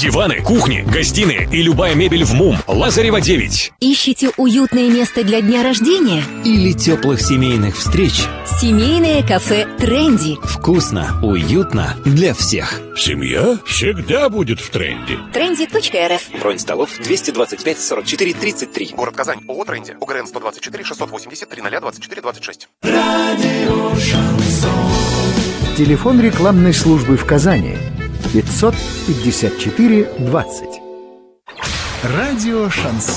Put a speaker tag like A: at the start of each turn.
A: Диваны, кухни, гостиные и любая мебель в МУМ. Лазарева 9.
B: Ищете уютное место для дня рождения?
C: Или теплых семейных встреч?
B: Семейное кафе «Тренди».
C: Вкусно, уютно для всех.
D: Семья всегда будет в тренде.
B: Trendy.rf.
C: Бронь столов 225 44 33.
E: Город Казань. ООО «Тренди». УГРН 124 680 0024 26.
F: Телефон рекламной службы в Казани 554 20. Радио Шансон.